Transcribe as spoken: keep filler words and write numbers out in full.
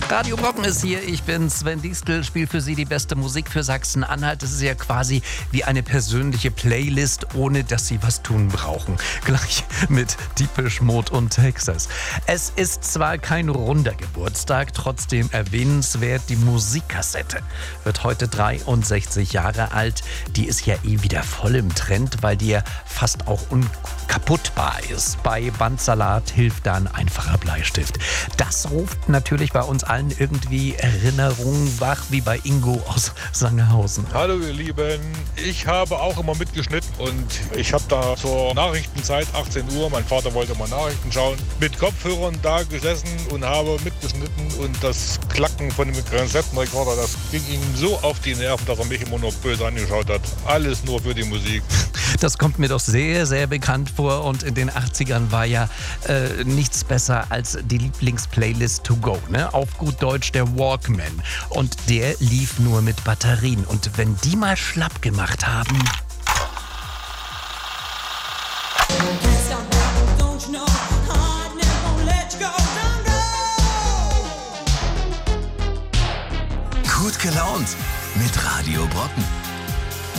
Radio Brocken ist hier, ich bin Sven Diestel, spiele für Sie die beste Musik für Sachsen-Anhalt. Das ist ja quasi wie eine persönliche Playlist, ohne dass Sie was tun brauchen. Gleich mit Depeche Mode und Texas. Es ist zwar kein runder Geburtstag, trotzdem erwähnenswert. Die Musikkassette wird heute dreiundsechzig Jahre alt. Die ist ja eh wieder voll im Trend, weil die ja fast auch unkaputtbar ist. Bei Bandsalat hilft da ein einfacher Bleistift. Das ruft natürlich bei uns allen irgendwie Erinnerungen wach, wie bei Ingo aus Sangerhausen. Hallo ihr Lieben, ich habe auch immer mitgeschnitten und ich habe da zur Nachrichtenzeit, achtzehn Uhr, mein Vater wollte mal Nachrichten schauen, mit Kopfhörern da gesessen und habe mitgeschnitten und das Klacken von dem Kassettenrekorder, das ging ihm so auf die Nerven, dass er mich immer noch böse angeschaut hat. Alles nur für die Musik. Das kommt mir doch sehr, sehr bekannt vor und in den achtzigern war ja äh, nichts besser als die Lieblingsplaylist to go, ne? Auf gut Deutsch der Walkman. Und der lief nur mit Batterien. Und wenn die mal schlapp gemacht haben... Gut gelaunt mit Radio Brocken.